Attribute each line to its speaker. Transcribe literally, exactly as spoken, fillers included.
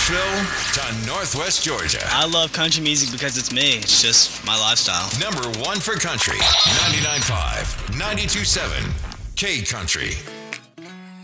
Speaker 1: Nashville to Northwest Georgia.
Speaker 2: I love country music because it's me. It's just my lifestyle.
Speaker 1: Number one for country. ninety-nine point five, ninety-two point seven, K Country.